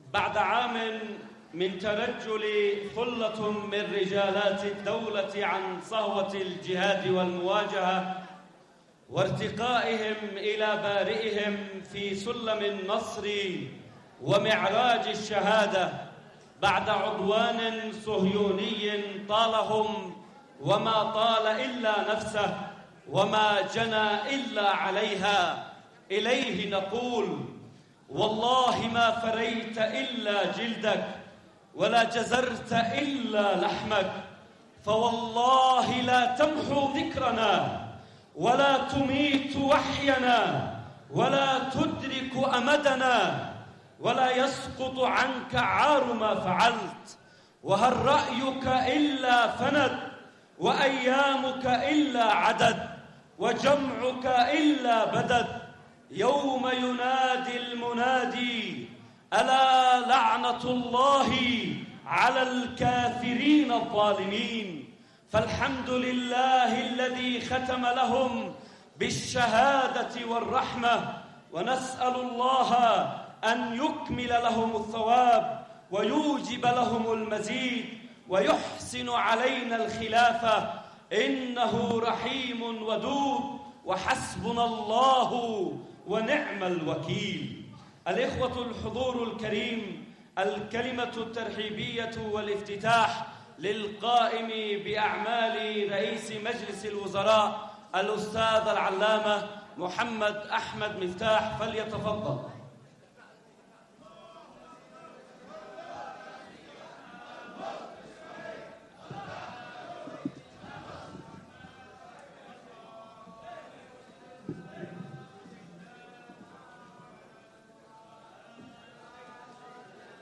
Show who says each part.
Speaker 1: بعد عام من ترجل ثلة من رجالات الدولة عن صهوة الجهاد والمواجهة وارتقائهم إلى بارئهم في سلم النصر ومعراج الشهادة، بعد عدوان صهيوني طالهم وما طال إلا نفسه وما جنى إلا عليها، إليه نقول: والله ما فريت إلا جلدك ولا جزرت إلا لحمك، فوالله لا تمحو ذكرنا ولا تميت وحينا ولا تدرك أمدنا ولا يسقط عنك عار ما فعلت، وهل رأيك إلا فند وأيامك إلا عدد وجمعك إلا بدد، يوم ينادي المنادي: ألا لعنة الله على الكافرين الظالمين. فالحمد لله الذي ختم لهم بالشهادة والرحمة، ونسأل الله أن يكمل لهم الثواب ويوجب لهم المزيد ويحسن علينا الخلافة، إنه رحيم ودود وحسبنا الله ونعم الوكيل. الإخوة الحضور الكريم، الكلمة الترحيبية والافتتاح للقائم بأعمال رئيس مجلس الوزراء الأستاذ العلامة محمد أحمد مفتاح، فليتفضل.